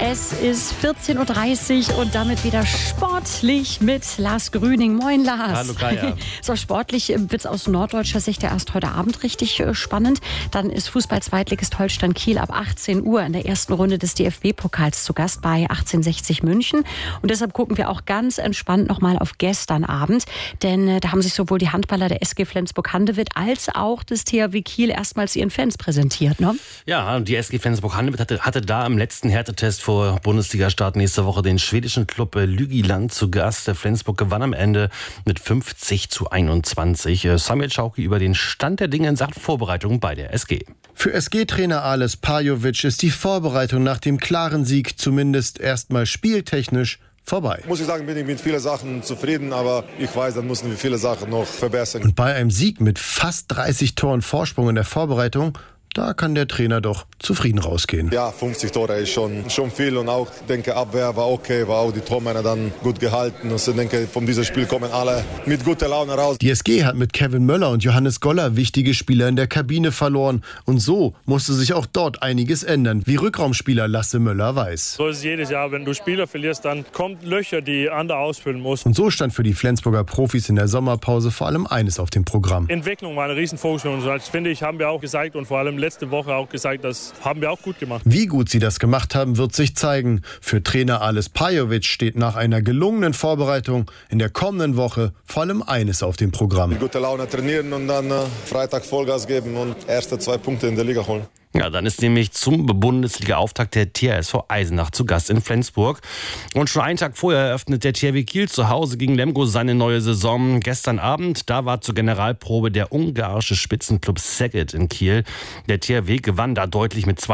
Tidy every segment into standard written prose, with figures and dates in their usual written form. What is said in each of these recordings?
Es ist 14.30 Uhr und damit wieder sportlich mit Lars Grüning. Moin Lars. Hallo Kaya. So, sportlich wird es aus norddeutscher Sicht ja erst heute Abend richtig spannend. Dann ist Fußball-Zweitligist Holstein Kiel ab 18 Uhr in der ersten Runde des DFB-Pokals zu Gast bei 1860 München. Und deshalb gucken wir auch ganz entspannt nochmal auf gestern Abend. Denn da haben sich sowohl die Handballer der SG Flensburg-Handewitt als auch das THW Kiel erstmals ihren Fans präsentiert, ne? Ja, und die SG Flensburg-Handewitt hatte da im letzten Härtetest vor Bundesliga-Start nächste Woche den schwedischen Club Lügiland zu Gast. Der Flensburg gewann am Ende mit 50-21. Samuel Schauki über den Stand der Dinge in Sachen Vorbereitung bei der SG. Für SG-Trainer Ales Pajovic ist die Vorbereitung nach dem klaren Sieg zumindest erstmal spieltechnisch vorbei. Muss ich sagen, bin ich mit vielen Sachen zufrieden, aber ich weiß, dann müssen wir viele Sachen noch verbessern. Und bei einem Sieg mit fast 30 Toren Vorsprung in der Vorbereitung, da kann der Trainer doch zufrieden rausgehen. Ja, 50 Tore ist schon viel und auch, denke, Abwehr war okay, war auch die Tormänner dann gut gehalten. Und ich denke, von diesem Spiel kommen alle mit guter Laune raus. Die SG hat mit Kevin Möller und Johannes Goller wichtige Spieler in der Kabine verloren. Und so musste sich auch dort einiges ändern, wie Rückraumspieler Lasse Möller weiß. So ist es jedes Jahr, wenn du Spieler verlierst, dann kommt Löcher, die andere ausfüllen muss. Und so stand für die Flensburger Profis in der Sommerpause vor allem eines auf dem Programm. Entwicklung war eine Riesenfokus und das finde ich, haben wir auch gezeigt und vor allem letzte Woche auch gezeigt, das haben wir auch gut gemacht. Wie gut sie das gemacht haben, wird sich zeigen. Für Trainer Ales Pajovic steht nach einer gelungenen Vorbereitung in der kommenden Woche vor allem eines auf dem Programm. Mit guter Laune trainieren und dann Freitag Vollgas geben und erste 2 Punkte in der Liga holen. Ja, dann ist nämlich zum Bundesliga-Auftakt der THSV Eisenach zu Gast in Flensburg. Und schon einen Tag vorher eröffnet der THW Kiel zu Hause gegen Lemgo seine neue Saison. Gestern Abend, da war zur Generalprobe der ungarische Spitzenclub Szeged in Kiel. Der THW gewann da deutlich mit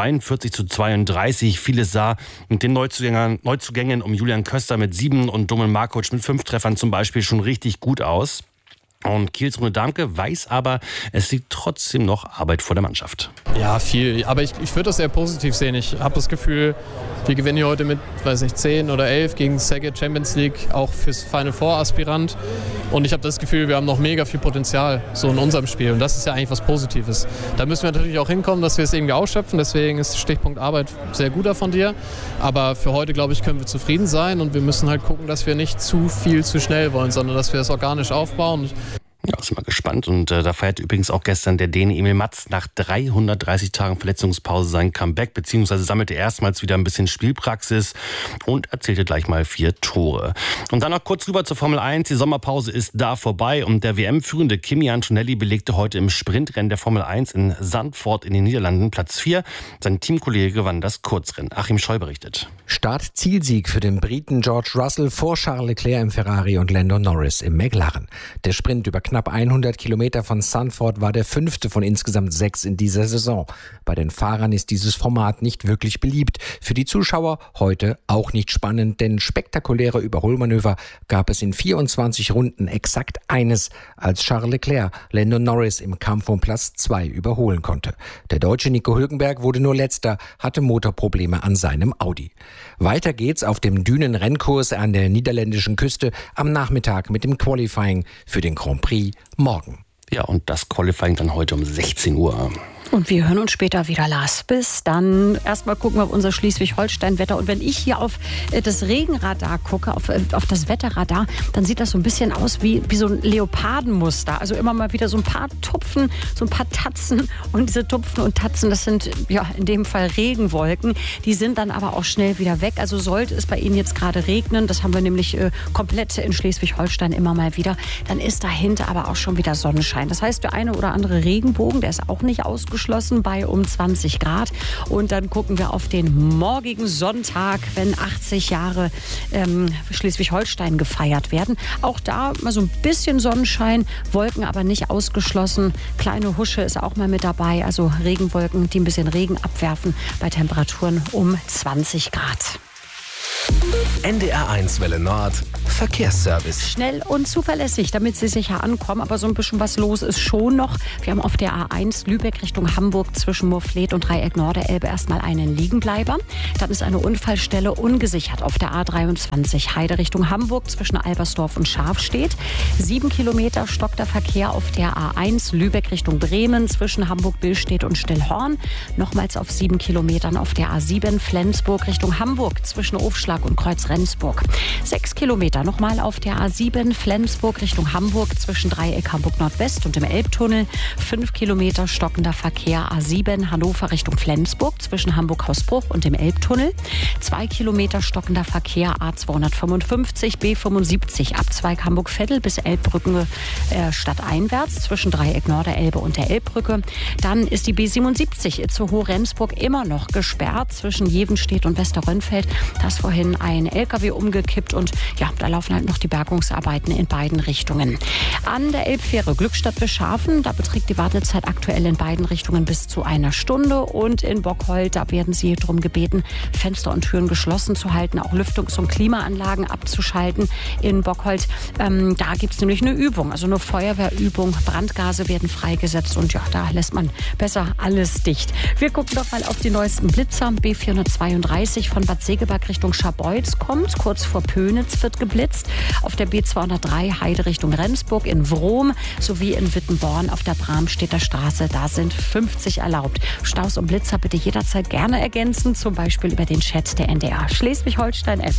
42-32. Vieles sah mit den Neuzugängen um Julian Köster mit 7 und Domen Markovic mit 5 Treffern zum Beispiel schon richtig gut aus. Und Kiels Rune Damke weiß aber, es liegt trotzdem noch Arbeit vor der Mannschaft. Ja, viel. Aber ich würde das sehr positiv sehen. Ich habe das Gefühl, wir gewinnen hier heute mit, 10 oder 11 gegen Szeged Champions League, auch fürs Final Four Aspirant. Und ich habe das Gefühl, wir haben noch mega viel Potenzial so in unserem Spiel. Und das ist ja eigentlich was Positives. Da müssen wir natürlich auch hinkommen, dass wir es irgendwie ausschöpfen. Deswegen ist Stichpunkt Arbeit sehr guter von dir. Aber für heute, glaube ich, können wir zufrieden sein. Und wir müssen halt gucken, dass wir nicht zu viel zu schnell wollen, sondern dass wir es organisch aufbauen. Ja, ist mal gespannt. Und da feiert übrigens auch gestern der Däne Emil Matz nach 330 Tagen Verletzungspause sein Comeback, beziehungsweise sammelte erstmals wieder ein bisschen Spielpraxis und erzielte gleich mal 4 Tore. Und dann noch kurz rüber zur Formel 1. Die Sommerpause ist da vorbei und der WM-führende Kimi Antonelli belegte heute im Sprintrennen der Formel 1 in Zandvoort in den Niederlanden Platz 4. Sein Teamkollege gewann das Kurzrennen. Achim Scheu berichtet. Start-Zielsieg für den Briten George Russell vor Charles Leclerc im Ferrari und Lando Norris im McLaren. Der Sprint über knapp 100 Kilometer von Zandvoort war der 5. von insgesamt 6 in dieser Saison. Bei den Fahrern ist dieses Format nicht wirklich beliebt. Für die Zuschauer heute auch nicht spannend, denn spektakuläre Überholmanöver gab es in 24 Runden exakt eines, als Charles Leclerc Lando Norris im Kampf um Platz 2 überholen konnte. Der Deutsche Nico Hülkenberg wurde nur Letzter, hatte Motorprobleme an seinem Audi. Weiter geht's auf dem Dünenrennkurs an der niederländischen Küste am Nachmittag mit dem Qualifying für den Grand Prix morgen. Ja, und das Qualifying dann heute um 16 Uhr. Und wir hören uns später wieder, Lars. Bis dann. Erstmal gucken wir auf unser Schleswig-Holstein-Wetter. Und wenn ich hier auf das Regenradar gucke, auf das Wetterradar, dann sieht das so ein bisschen aus wie so ein Leopardenmuster. Also immer mal wieder so ein paar Tupfen, so ein paar Tatzen. Und diese Tupfen und Tatzen, das sind ja in dem Fall Regenwolken. Die sind dann aber auch schnell wieder weg. Also sollte es bei Ihnen jetzt gerade regnen, das haben wir nämlich komplett in Schleswig-Holstein immer mal wieder, dann ist dahinter aber auch schon wieder Sonnenschein. Das heißt, der eine oder andere Regenbogen, der ist auch nicht ausgeschlossen bei um 20 Grad. Und dann gucken wir auf den morgigen Sonntag, wenn 80 Jahre Schleswig-Holstein gefeiert werden. Auch da mal so ein bisschen Sonnenschein, Wolken aber nicht ausgeschlossen. Kleine Husche ist auch mal mit dabei, also Regenwolken, die ein bisschen Regen abwerfen bei Temperaturen um 20 Grad. NDR1 Welle Nord, Verkehrsservice. Schnell und zuverlässig, damit Sie sicher ankommen. Aber so ein bisschen was los ist schon noch. Wir haben auf der A1 Lübeck Richtung Hamburg zwischen Murfleet und Dreieck Norderelbe erstmal einen Liegenbleiber. Dann ist eine Unfallstelle ungesichert auf der A23 Heide Richtung Hamburg zwischen Albersdorf und Schafstedt. 7 Kilometer stockt der Verkehr auf der A1 Lübeck Richtung Bremen zwischen Hamburg-Billstedt und Stillhorn. Nochmals auf 7 Kilometern auf der A7 Flensburg Richtung Hamburg zwischen Ofschlag und Kreuz-Rendsburg. 6 Kilometer nochmal auf der A7 Flensburg Richtung Hamburg zwischen Dreieck Hamburg Nordwest und dem Elbtunnel. 5 Kilometer stockender Verkehr A7 Hannover Richtung Flensburg zwischen Hamburg-Hausbruch und dem Elbtunnel. 2 Kilometer stockender Verkehr A255 B75 Abzweig Hamburg-Veddel bis Elbbrücke stadteinwärts zwischen Dreieck Norderelbe und der Elbbrücke. Dann ist die B77 Itzehoe-Rendsburg immer noch gesperrt zwischen Jevenstedt und Westerrönfeld. Da ist vorhin ein LKW umgekippt und ja, da laufen halt noch die Bergungsarbeiten in beiden Richtungen. An der Elbfähre Glückstadt-Bischhafen, da beträgt die Wartezeit aktuell in beiden Richtungen bis zu einer Stunde. Und in Bockhold, da werden Sie darum gebeten, Fenster und Türen geschlossen zu halten, auch Lüftungs- und Klimaanlagen abzuschalten. In Bockhold, da gibt es nämlich eine Übung, also eine Feuerwehrübung. Brandgase werden freigesetzt und ja, da lässt man besser alles dicht. Wir gucken doch mal auf die neuesten Blitzer. B432 von Bad Segeberg Richtung Scharbeutz kommt. Kurz vor Pönitz wird geblitzt. Auf der B203 Heide Richtung Rendsburg in Wrom sowie in Wittenborn auf der Bramstedter Straße. Da sind 50 erlaubt. Staus und Blitzer bitte jederzeit gerne ergänzen, zum Beispiel über den Chat der NDR Schleswig-Holstein-App.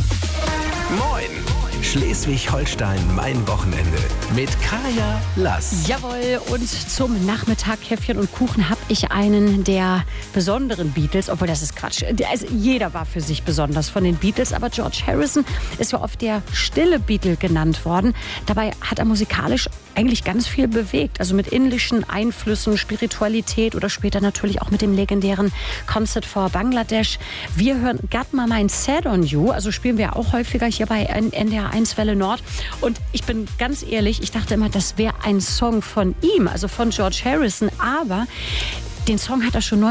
Moin! Schleswig-Holstein, mein Wochenende mit Kaya Lass. Jawohl, und zum Nachmittag Käffchen und Kuchen habe ich einen der besonderen Beatles, obwohl das ist Quatsch. Also jeder war für sich besonders von den Beatles, aber George Harrison ist ja oft der stille Beatle genannt worden. Dabei hat er musikalisch eigentlich ganz viel bewegt, also mit indischen Einflüssen, Spiritualität oder später natürlich auch mit dem legendären Concert for Bangladesh. Wir hören Got My Mind Set on You, also spielen wir auch häufiger hier bei NDR 1 Welle Nord. Und ich bin ganz ehrlich, ich dachte immer, das wäre ein Song von ihm, also von George Harrison, aber den Song hat er schon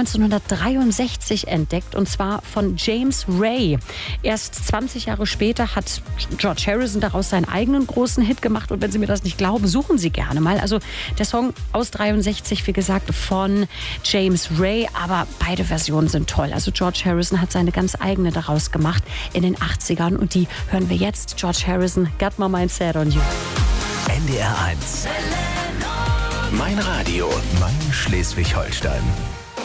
1963 entdeckt, und zwar von James Ray. Erst 20 Jahre später hat George Harrison daraus seinen eigenen großen Hit gemacht. Und wenn Sie mir das nicht glauben, suchen Sie gerne mal. Also der Song aus 63, wie gesagt, von James Ray. Aber beide Versionen sind toll. Also George Harrison hat seine ganz eigene daraus gemacht in den 80ern. Und die hören wir jetzt. George Harrison, Got My Mind Set on You. NDR 1. Mein Radio, mein Schleswig-Holstein.